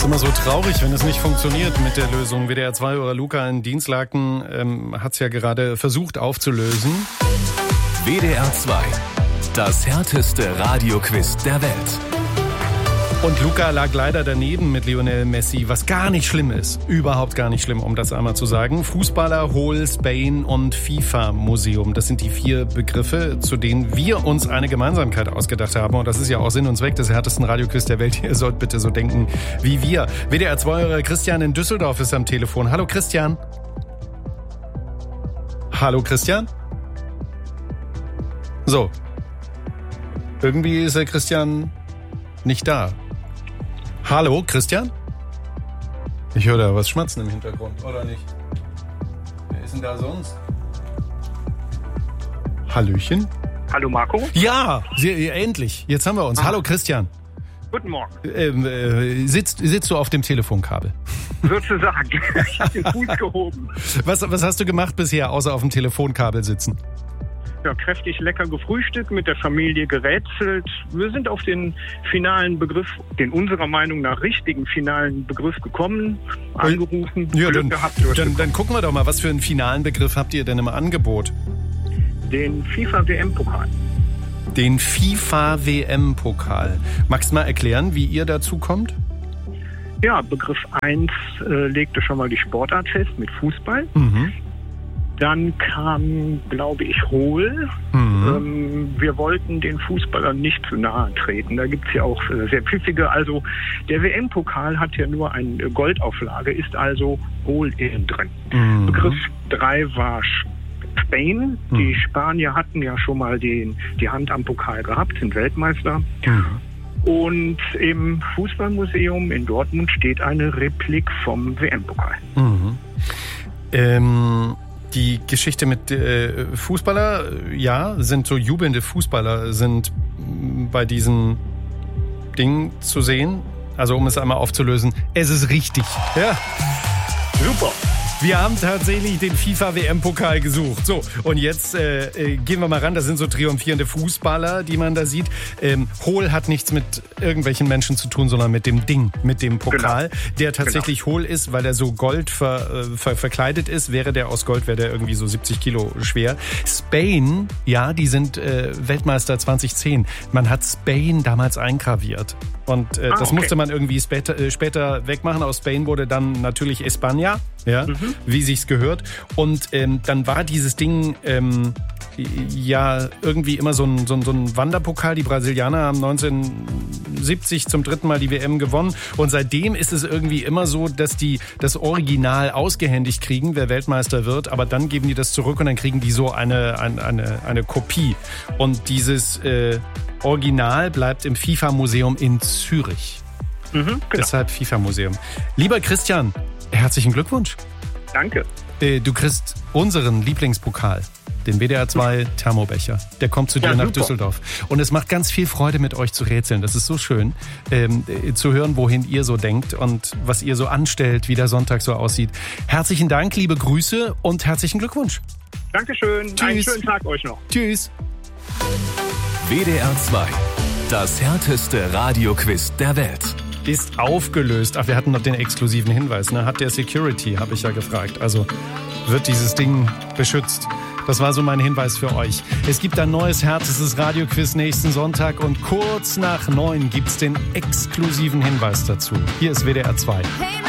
Immer so traurig, wenn es nicht funktioniert mit der Lösung. WDR 2 oder Luca in Dienstlaken hat es ja gerade versucht aufzulösen. WDR 2, das härteste Radioquiz der Welt. Und Luca lag leider daneben mit Lionel Messi, was gar nicht schlimm ist. Überhaupt gar nicht schlimm, um das einmal zu sagen. Fußballer, Hol, Spain und FIFA-Museum. Das sind die 4 Begriffe, zu denen wir uns eine Gemeinsamkeit ausgedacht haben. Und das ist ja auch Sinn und Zweck des härtesten Radioquiz der Welt. Ihr sollt bitte so denken wie wir. WDR 2, Christian in Düsseldorf ist am Telefon. Hallo Christian. Hallo Christian. So. Irgendwie ist der Christian nicht da. Hallo, Christian? Ich höre da was schmatzen im Hintergrund, oder nicht? Wer ist denn da sonst? Hallöchen? Hallo Marco? Ja, endlich. Jetzt haben wir uns. Hallo Christian. Guten Morgen. Sitzt du auf dem Telefonkabel? Sozusagen. Ich habe den Fuß gehoben. Was hast du gemacht bisher, außer auf dem Telefonkabel sitzen? Ja, kräftig lecker gefrühstückt, mit der Familie gerätselt. Wir sind auf den finalen Begriff, den unserer Meinung nach richtigen finalen Begriff gekommen, angerufen, ja, Glück gehabt. Dann gucken wir doch mal, was für einen finalen Begriff habt ihr denn im Angebot? Den FIFA-WM-Pokal. Den FIFA-WM-Pokal. Magst du mal erklären, wie ihr dazu kommt? Ja, Begriff 1 legte schon mal die Sportart fest mit Fußball. Mhm. Dann kam, glaube ich, Hol. Wir wollten den Fußballern nicht zu nahe treten. Da gibt's ja auch sehr pfiffige. Also der WM-Pokal hat ja nur eine Goldauflage, ist also Hol innen drin. Begriff 3 war Spain. Die Spanier hatten ja schon mal die Hand am Pokal gehabt, sind Weltmeister. Und im Fußballmuseum in Dortmund steht eine Replik vom WM-Pokal. Die Geschichte mit Fußballer, ja, sind so jubelnde Fußballer, sind bei diesem Ding zu sehen. Also um es einmal aufzulösen, es ist richtig. Ja. Super. Wir haben tatsächlich den FIFA-WM-Pokal gesucht. So, und jetzt gehen wir mal ran. Das sind so triumphierende Fußballer, die man da sieht. Hol hat nichts mit irgendwelchen Menschen zu tun, sondern mit dem Ding, mit dem Pokal, der tatsächlich hohl ist, weil er so Gold verkleidet ist. Wäre der aus Gold, wäre der irgendwie so 70 Kilo schwer. Spain, ja, die sind Weltmeister 2010. Man hat Spain damals eingraviert. Und das musste man irgendwie später wegmachen. Aus Spain wurde dann natürlich España, ja, wie sich's gehört. Und dann war dieses Ding ja irgendwie immer so ein Wanderpokal. Die Brasilianer haben 1970 zum 3. Mal die WM gewonnen. Und seitdem ist es irgendwie immer so, dass die das Original ausgehändigt kriegen, wer Weltmeister wird. Aber dann geben die das zurück und dann kriegen die so eine Kopie. Und dieses Original bleibt im FIFA-Museum in Zürich. Genau. Deshalb FIFA-Museum. Lieber Christian, herzlichen Glückwunsch. Danke. Du kriegst unseren Lieblingspokal, den WDR 2 Thermobecher. Der kommt zu dir nach Düsseldorf. Und es macht ganz viel Freude, mit euch zu rätseln. Das ist so schön, zu hören, wohin ihr so denkt und was ihr so anstellt, wie der Sonntag so aussieht. Herzlichen Dank, liebe Grüße und herzlichen Glückwunsch. Dankeschön. Tschüss. Einen schönen Tag euch noch. Tschüss. WDR 2, das härteste Radioquiz der Welt. Ist aufgelöst. Ach, wir hatten noch den exklusiven Hinweis. Ne? Hat der Security, habe ich ja gefragt. Also wird dieses Ding beschützt. Das war so mein Hinweis für euch. Es gibt ein neues härtestes Radioquiz nächsten Sonntag und kurz nach 9 gibt's den exklusiven Hinweis dazu. Hier ist WDR 2. Hey,